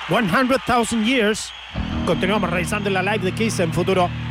100,000 Years. Continuamos realizando la live de Kiss en Futuro